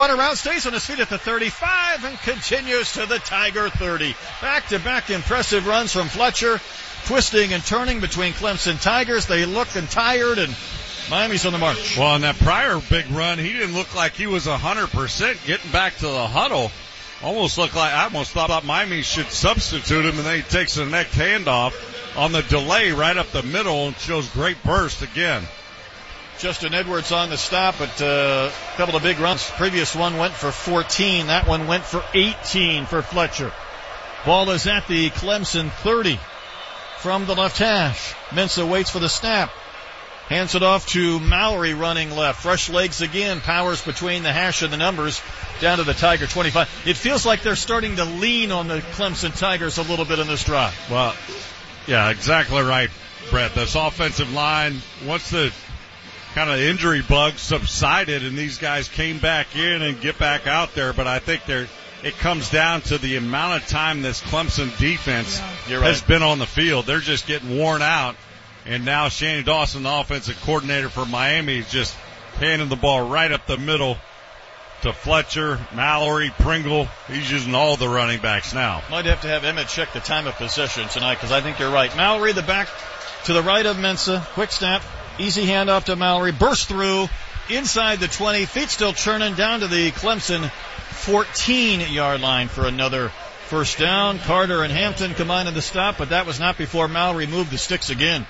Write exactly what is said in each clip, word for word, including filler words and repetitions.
quarter route, stays on his feet at the thirty-five and continues to the Tiger thirty. Back-to-back impressive runs from Fletcher, twisting and turning between Clemson Tigers. They look tired, and Miami's on the march. Well, in that prior big run, he didn't look like he was one hundred percent getting back to the huddle. Almost looked like, I almost thought Miami should substitute him, and then he takes the neck handoff on the delay right up the middle and shows great burst again. Justin Edwards on the stop, but uh, a couple of big runs. Previous one went for fourteen. That one went for eighteen for Fletcher. Ball is at the Clemson thirty from the left hash. Mensah waits for the snap. Hands it off to Mallory running left. Fresh legs again. Powers between the hash and the numbers down to the Tiger twenty-five. It feels like they're starting to lean on the Clemson Tigers a little bit in this drive. Well, yeah, exactly right, Brett. This offensive line, once the kind of injury bug subsided and these guys came back in and get back out there, but I think they're, it comes down to the amount of time this Clemson defense You're right. has been on the field. They're just getting worn out, and now Shannon Dawson, the offensive coordinator for Miami, is just handing the ball right up the middle to Fletcher, Mallory, Pringle. He's using all the running backs now. Might have to have Emmett check the time of possession tonight, because I think you're right. Mallory, the back to the right of Mensah. Quick snap. Easy handoff to Mallory. Burst through inside the twenty. Feet still churning down to the Clemson fourteen-yard line for another first down. Carter and Hampton combined in the stop, but that was not before Mallory moved the sticks again.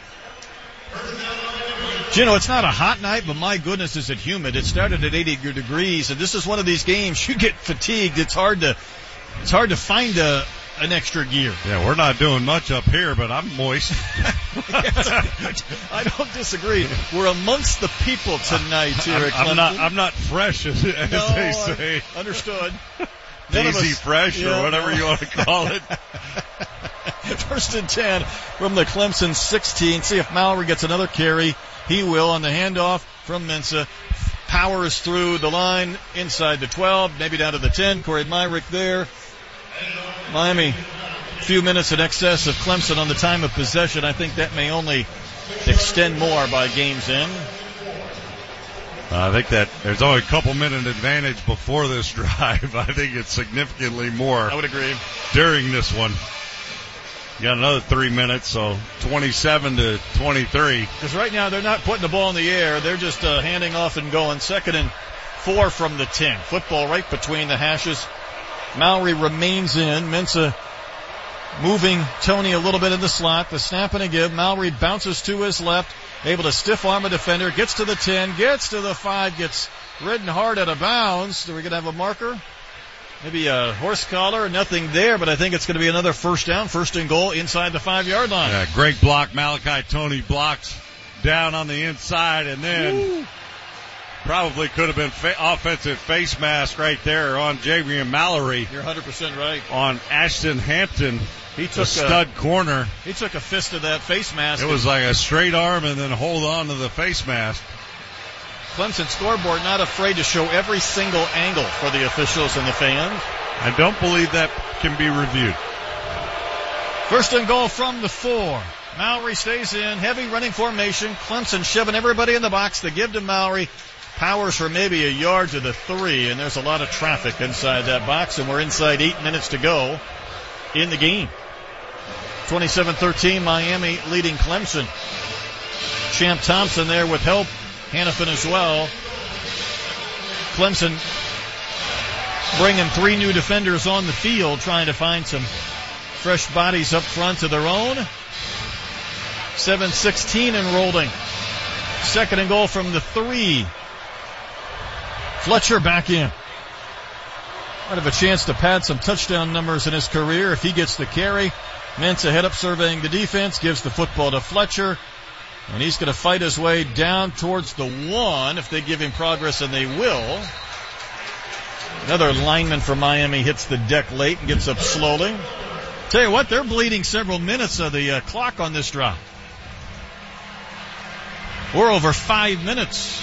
You know, it's not a hot night, but my goodness, is it humid. It started at eighty degrees, and this is one of these games you get fatigued. It's hard to, it's hard to find a, an extra gear. Yeah, we're not doing much up here, but I'm moist. I don't disagree. We're amongst the people tonight here I'm, at Clemson. I'm not, I'm not fresh, as, as no, they say. Understood. None of Daisy us, fresh yeah, or whatever no. you want to call it. First and ten from the Clemson sixteen. See if Mallory gets another carry. He will on the handoff from Mensah. Powers through the line inside the twelve, maybe down to the ten. Corey Myrick there. Miami, a few minutes in excess of Clemson on the time of possession. I think that may only extend more by game's end. I think that there's only a couple minute advantage before this drive. I think it's significantly more. I would agree. During this one. You got another three minutes, so twenty-seven to twenty-three. Because right now they're not putting the ball in the air. They're just uh, handing off and going. Second and four from the ten. Football right between the hashes. Mallory remains in. Mensah moving Tony a little bit in the slot. The snap and a give. Mallory bounces to his left. Able to stiff arm a defender. Gets to the ten. Gets to the five. Gets ridden hard out of bounds. Are we going to have a marker? Maybe a horse collar. Nothing there, but I think it's going to be another first down. First and goal inside the five-yard line. Yeah, great block. Malachi Tony blocks down on the inside, and then Woo. probably could have been fa- offensive face mask right there on Javier Mallory. You're one hundred percent right. On Ashton Hampton. He took stud a, corner. He took a fist of that face mask. It was like a straight arm and then hold on to the face mask. Clemson scoreboard not afraid to show every single angle for the officials and the fans. I don't believe that can be reviewed. First and goal from the four. Mallory stays in. Heavy running formation. Clemson shoving everybody in the box. The give to Mallory. Powers for maybe a yard to the three, and there's a lot of traffic inside that box, and we're inside eight minutes to go in the game. twenty-seven thirteen, Miami leading Clemson. Champ Thompson there with help. Hannafin as well. Clemson bringing three new defenders on the field, trying to find some fresh bodies up front of their own. seven sixteen and rolling. Second and goal from the three. Fletcher back in. Might have a chance to pad some touchdown numbers in his career if he gets the carry. Mensah head up surveying the defense, gives the football to Fletcher. And he's going to fight his way down towards the one if they give him progress, and they will. Another lineman for Miami hits the deck late and gets up slowly. Tell you what, they're bleeding several minutes of the uh, clock on this drive. We're over five minutes.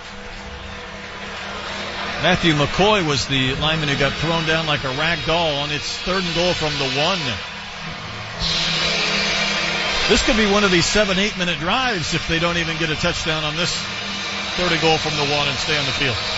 Matthew McCoy was the lineman who got thrown down like a rag doll on its third and goal from the one. This could be one of these seven, eight minute drives if they don't even get a touchdown on this third and goal from the one and stay on the field.